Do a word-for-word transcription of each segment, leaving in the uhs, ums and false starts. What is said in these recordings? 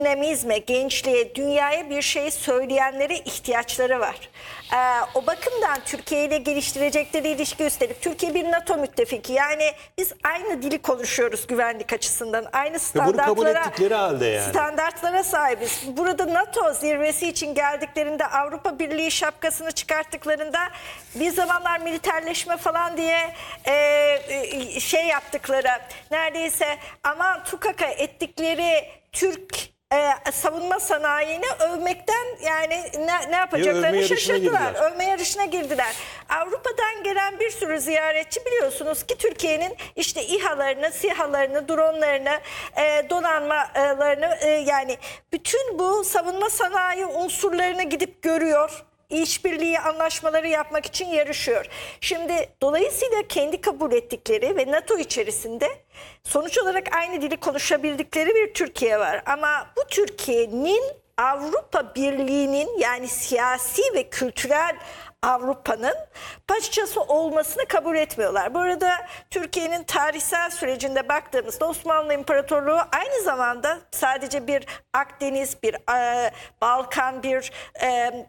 dinamizme, gençliğe, dünyaya bir şey söyleyenlere ihtiyaçları var. Ee, o bakımdan Türkiye ile geliştirecekleri ilişki üstelik. Türkiye bir NATO müttefiki. Yani biz aynı dili konuşuyoruz güvenlik açısından. Aynı standartlara, kabul ettikleri halde yani. standartlara sahibiz. Burada NATO zirvesi için geldiklerinde, Avrupa Birliği şapkasını çıkarttıklarında, bir zamanlar militerleşme falan diye e, şey yaptıkları, neredeyse aman tukaka ettikleri Türk Ee, savunma sanayini övmekten yani ne, ne yapacaklarını şaşırdılar. Övme yarışına girdiler. Avrupa'dan gelen bir sürü ziyaretçi biliyorsunuz ki Türkiye'nin işte İHA'larını, SİHA'larını, dronlarını, e, donanmalarını e, yani bütün bu savunma sanayi unsurlarını gidip görüyor. İşbirliği anlaşmaları yapmak için yarışıyor. Şimdi dolayısıyla kendi kabul ettikleri ve NATO içerisinde sonuç olarak aynı dili konuşabildikleri bir Türkiye var. Ama bu Türkiye'nin Avrupa Birliği'nin, yani siyasi ve kültürel Avrupa'nın parçası olmasını kabul etmiyorlar. Bu arada Türkiye'nin tarihsel sürecinde baktığımızda Osmanlı İmparatorluğu aynı zamanda sadece bir Akdeniz, bir e, Balkan, bir e,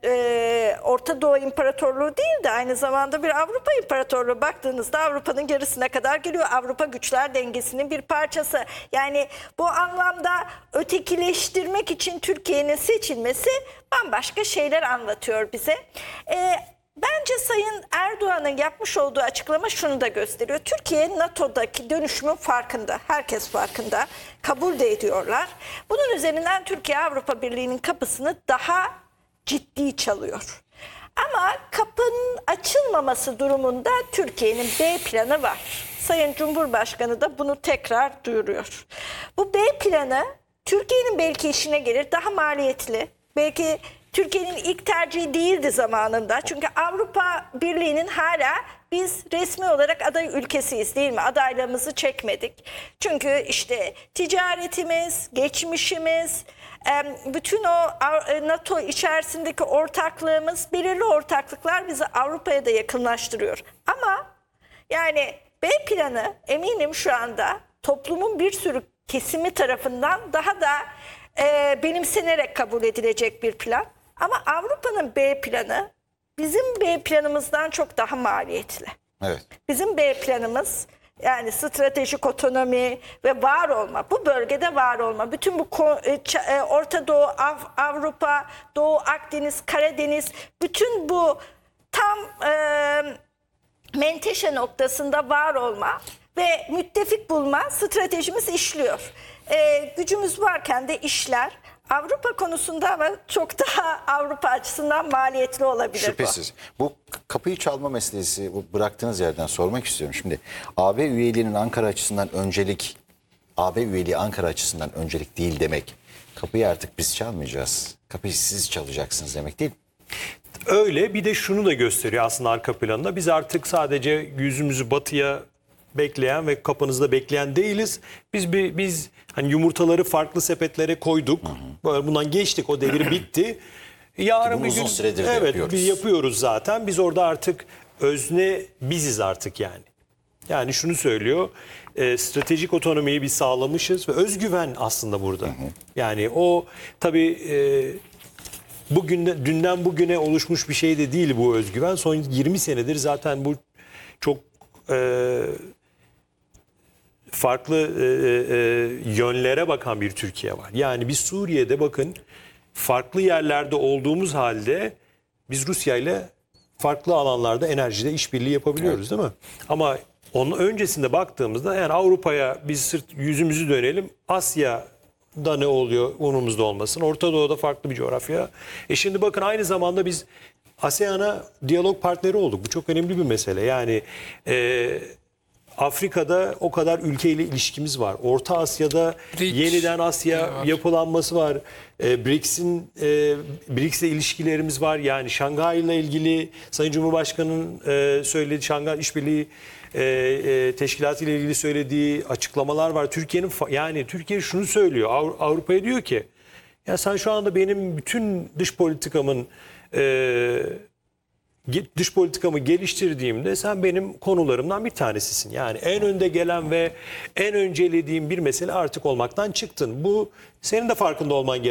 e, Orta Doğu İmparatorluğu değil de aynı zamanda bir Avrupa İmparatorluğu. Baktığınızda Avrupa'nın yarısına kadar geliyor. Avrupa güçler dengesinin bir parçası. Yani bu anlamda ötekileştirmek için Türkiye'nin seçilmesi bambaşka şeyler anlatıyor bize. E, Bence Sayın Erdoğan'ın yapmış olduğu açıklama şunu da gösteriyor. Türkiye NATO'daki dönüşümün farkında. Herkes farkında. Kabul de ediyorlar. Bunun üzerinden Türkiye Avrupa Birliği'nin kapısını daha ciddi çalıyor. Ama kapının açılmaması durumunda Türkiye'nin B planı var. Sayın Cumhurbaşkanı da bunu tekrar duyuruyor. Bu B planı Türkiye'nin belki işine gelir. Daha maliyetli. Belki Türkiye'nin ilk tercihi değildi zamanında. Çünkü Avrupa Birliği'nin hala biz resmi olarak aday ülkesiyiz değil mi? Adaylığımızı çekmedik. Çünkü işte ticaretimiz, geçmişimiz, bütün o NATO içerisindeki ortaklığımız, belirli ortaklıklar bizi Avrupa'ya da yakınlaştırıyor. Ama yani B planı eminim şu anda toplumun bir sürü kesimi tarafından daha da e, benimsenerek kabul edilecek bir plan. Ama Avrupa'nın B planı bizim B planımızdan çok daha maliyetli. Evet. Bizim B planımız yani stratejik otonomi ve var olma, bu bölgede var olma. Bütün bu Orta Doğu, Avrupa, Doğu Akdeniz, Karadeniz, bütün bu tam e, menteşe noktasında var olma ve müttefik bulma stratejimiz işliyor. E, gücümüz varken de işler. Avrupa konusunda ama çok daha Avrupa açısından maliyetli olabilir. Şüphesiz. Bu, bu kapıyı çalma meselesi, bu bıraktığınız yerden sormak istiyorum. Şimdi A B üyeliğinin Ankara açısından öncelik, A B üyeliği Ankara açısından öncelik değil demek. Kapıyı artık biz çalmayacağız. Kapıyı siz çalacaksınız demek değil. Öyle, bir de şunu da gösteriyor aslında arka planında. Biz artık sadece yüzümüzü batıya bekleyen ve kapınızda bekleyen değiliz. Biz bir biz hani yumurtaları farklı sepetlere koyduk. Hı hı. Böyle bundan geçtik. O devir bitti. Yarın bir gün süredir evet yapıyoruz. biz yapıyoruz zaten. Biz orada artık özne biziz artık yani. Yani şunu söylüyor. E, stratejik otonomiyi biz sağlamışız ve özgüven aslında burada. Hı hı. Yani o tabii e, bugün dünden bugüne oluşmuş bir şey de değil bu özgüven. Son yirmi senedir zaten bu çok e, farklı e, e, yönlere bakan bir Türkiye var. Yani biz Suriye'de bakın farklı yerlerde olduğumuz halde biz Rusya ile farklı alanlarda enerjide işbirliği yapabiliyoruz, evet, değil mi? Ama onun öncesinde baktığımızda yani Avrupa'ya biz sırt yüzümüzü dönelim, Asya'da ne oluyor umurumuzda olmasın, Orta Doğu'da farklı bir coğrafya. E şimdi bakın aynı zamanda biz ASEAN'a diyalog partneri olduk. Bu çok önemli bir mesele. Yani e, Afrika'da o kadar ülkeyle ilişkimiz var. Orta Asya'da B R I C S, yeniden Asya ya, yapılanması var. E, B R I C S'in e, B R I C S'le ilişkilerimiz var. Yani Şangay'la ilgili Sayın Cumhurbaşkanı'nın e, söylediği Şangay İşbirliği e, e, Teşkilatı ile ilgili söylediği açıklamalar var. Türkiye'nin yani Türkiye şunu söylüyor. Avru Avrupa'ya diyor ki ya sen şu anda benim bütün dış politikamın e, ge- dış politikamı geliştirdiğimde sen benim konularımdan bir tanesisin. Yani en önde gelen ve en öncelediğim bir mesele artık olmaktan çıktın. Bu senin de farkında olman gerekiyor.